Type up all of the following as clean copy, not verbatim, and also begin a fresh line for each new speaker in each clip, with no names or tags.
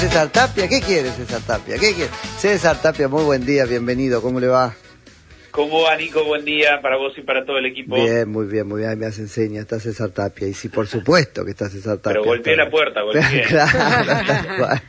César Tapia, ¿qué quiere César Tapia? ¿Qué quiere? César Tapia, muy buen día, bienvenido, ¿cómo le va?
¿Cómo va, Nico? Buen día para vos y para todo el equipo.
Bien, muy bien, me hace enseña, está César Tapia, y sí, por supuesto que está César Tapia.
Pero golpeé la puerta, golpeé.
Claro, tal cual.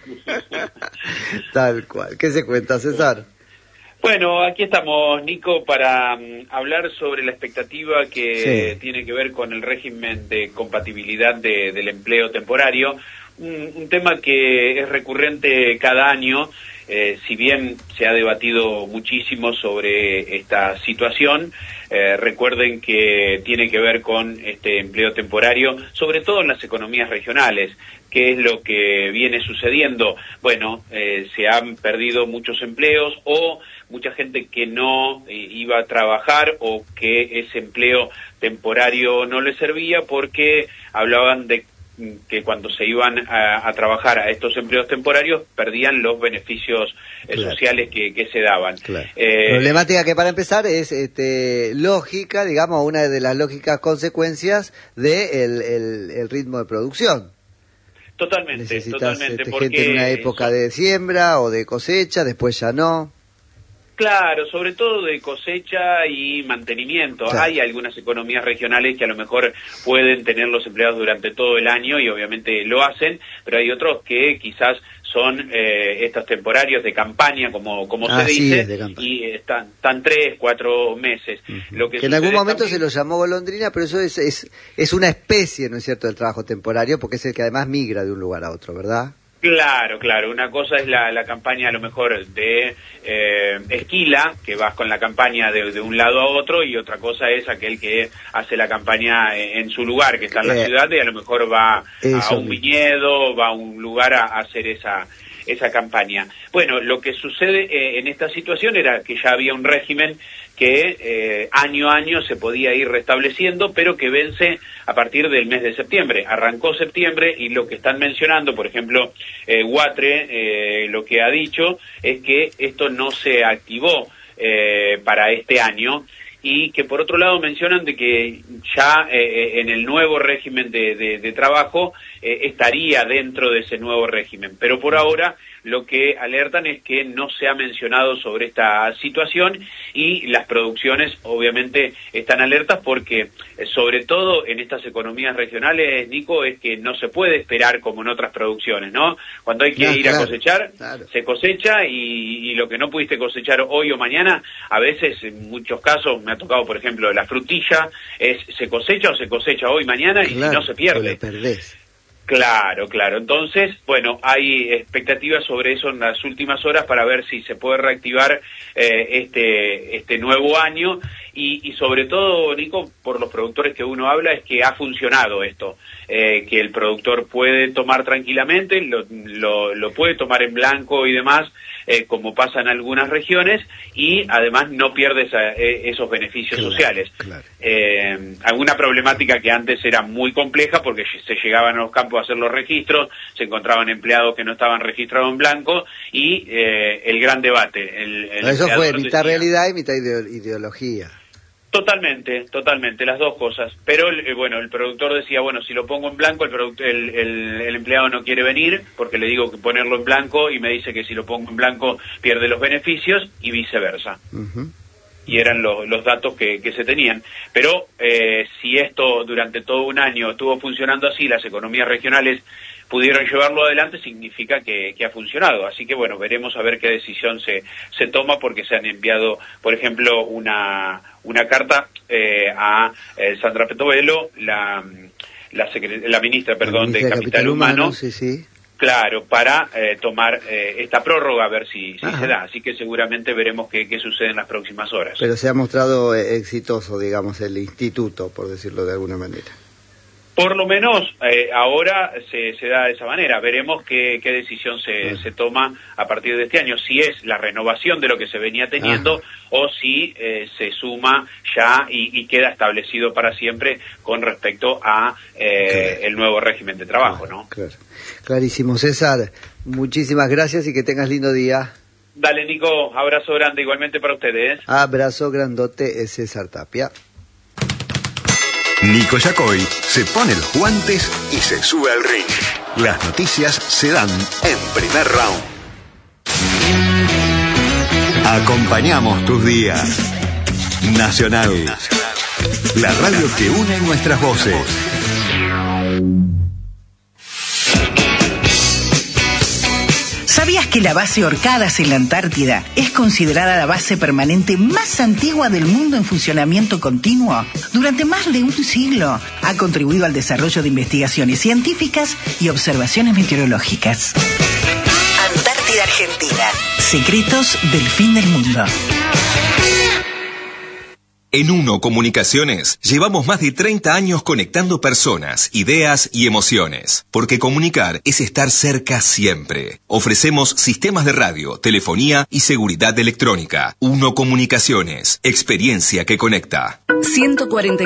Tal cual. ¿Qué se cuenta, César?
Bueno, aquí estamos, Nico, para hablar sobre la expectativa que tiene que ver con el régimen de compatibilidad del empleo temporario, un tema que es recurrente cada año, si bien se ha debatido muchísimo sobre esta situación. Recuerden que tiene que ver con este empleo temporario, sobre todo en las economías regionales. ¿Qué es lo que viene sucediendo? Bueno, se han perdido muchos empleos o mucha gente que no iba a trabajar o que ese empleo temporario no le servía porque hablaban de que cuando se iban a trabajar a estos empleos temporarios perdían los beneficios sociales que se daban.
Claro. Problemática que para empezar es lógica, digamos, una de las lógicas consecuencias de el ritmo de producción.
Totalmente,
Necesitas
totalmente. Porque
gente en una época de siembra o de cosecha, después ya no.
Claro, sobre todo de cosecha y mantenimiento. Claro. Hay algunas economías regionales que a lo mejor pueden tener los empleados durante todo el año y obviamente lo hacen, pero hay otros que quizás son estos temporarios de campaña, como se dice, y están 3, 4 meses. Lo que
en algún momento se lo llamó golondrina, pero eso es una especie, ¿no es cierto?, del trabajo temporario, porque es el que además migra de un lugar a otro, ¿verdad?
Claro. Una cosa es la campaña a lo mejor de esquila, que vas con la campaña de un lado a otro, y otra cosa es aquel que hace la campaña en su lugar, que está en la ciudad, y a lo mejor va a un viñedo, va a un lugar a hacer esa campaña. Bueno, lo que sucede en esta situación era que ya había un régimen que año a año se podía ir restableciendo, pero que vence a partir del mes de septiembre. Arrancó septiembre y lo que están mencionando, por ejemplo, Huatre, lo que ha dicho es que esto no se activó para este año, y que por otro lado mencionan de que ya en el nuevo régimen de trabajo estaría dentro de ese nuevo régimen, pero por ahora lo que alertan es que no se ha mencionado sobre esta situación, y las producciones obviamente están alertas porque sobre todo en estas economías regionales, Nico, es que no se puede esperar como en otras producciones, ¿no? Cuando hay que ir a cosechar, se cosecha, y lo que no pudiste cosechar hoy o mañana, a veces en muchos casos me ha tocado, por ejemplo, la frutilla, se cosecha o se cosecha hoy, mañana, y si no se pierde. Claro. Entonces, bueno, hay expectativas sobre eso en las últimas horas para ver si se puede reactivar este nuevo año, y sobre todo, Nico, por los productores que uno habla, es que ha funcionado esto, que el productor puede tomar tranquilamente, lo puede tomar en blanco y demás, como pasa en algunas regiones, y además no pierde esos beneficios sociales. Alguna problemática que antes era muy compleja porque se llegaban a los campos a hacer los registros, se encontraban empleados que no estaban registrados en blanco, y el gran debate.
Eso fue mitad realidad y mitad ideología.
Totalmente, las dos cosas. Pero bueno, el productor decía, bueno, si lo pongo en blanco, el empleado no quiere venir porque le digo que ponerlo en blanco, y me dice que si lo pongo en blanco pierde los beneficios, y viceversa. Y eran los datos que se tenían. Pero si esto durante todo un año estuvo funcionando así, las economías regionales pudieron llevarlo adelante, significa que ha funcionado. Así que bueno, veremos a ver qué decisión se toma, porque se han enviado, por ejemplo, una carta a Sandra Petovelo, la ministra, de Capital Humano. Sí. Claro, para tomar esta prórroga, a ver si se da. Así que seguramente veremos qué sucede en las próximas horas.
Pero se ha mostrado exitoso, digamos, el instituto, por decirlo de alguna manera.
Por lo menos ahora se da de esa manera. Veremos qué decisión se toma a partir de este año, si es la renovación de lo que se venía teniendo o si se suma ya y queda establecido para siempre con respecto a el nuevo régimen de trabajo, ¿no?
Clarísimo. César, muchísimas gracias y que tengas lindo día.
Dale, Nico, abrazo grande igualmente para ustedes.
Abrazo grandote, César Tapia.
Nico Yacoy se pone los guantes y se sube al ring. Las noticias se dan en primer round. Acompañamos tus días. Nacional. La radio que une nuestras voces.
¿Sabías que la base Orcadas en la Antártida es considerada la base permanente más antigua del mundo en funcionamiento continuo? Durante más de un siglo ha contribuido al desarrollo de investigaciones científicas y observaciones meteorológicas. Antártida Argentina. Secretos del fin del mundo.
En UNO Comunicaciones llevamos más de 30 años conectando personas, ideas y emociones. Porque comunicar es estar cerca siempre. Ofrecemos sistemas de radio, telefonía y seguridad electrónica. UNO Comunicaciones. Experiencia que conecta.
140